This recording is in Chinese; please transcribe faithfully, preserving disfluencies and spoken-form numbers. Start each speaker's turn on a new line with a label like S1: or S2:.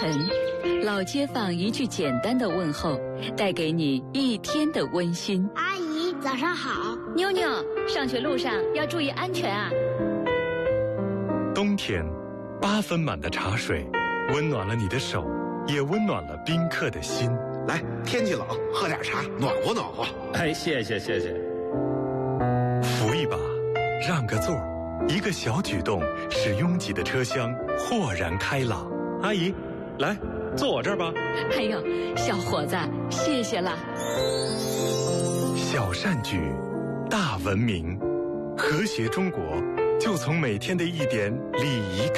S1: 晨，老街坊一句简单的问候，带给你一天的温馨。
S2: 阿姨，早上好。
S1: 妞妞，上学路上要注意安全啊。
S3: 冬天，八分满的茶水，温暖了你的手，也温暖了宾客的心。
S4: 来，天气冷，喝点茶，暖和暖和。
S5: 哎，谢谢谢谢。
S3: 扶一把，让个座，一个小举动，使拥挤的车厢豁然开朗。
S5: 阿姨，来，坐我这儿吧。
S1: 哎呦，小伙子，谢谢了。
S3: 小善举，大文明，和谐中国，就从每天的一点礼仪